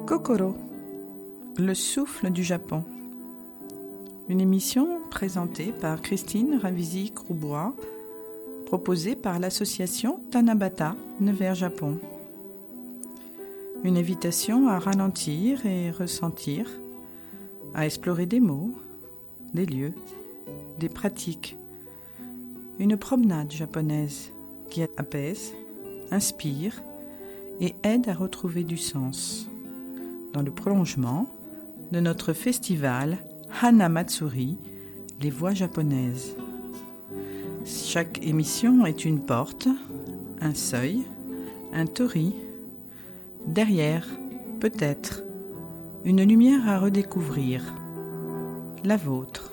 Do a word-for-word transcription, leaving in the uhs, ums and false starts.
Kokoro, le souffle du Japon. Une émission présentée par Christine Ravisi-Croubois, proposée par l'association Tanabata Nevers Japon. Une invitation à ralentir et ressentir, à explorer des mots, des lieux, des pratiques. Une promenade japonaise qui apaise, inspire et aide à retrouver du sens. Dans le prolongement de notre festival Hana Matsuri, les voix japonaises. Chaque émission est une porte, un seuil, un tori. Derrière, peut-être, une lumière à redécouvrir, la vôtre.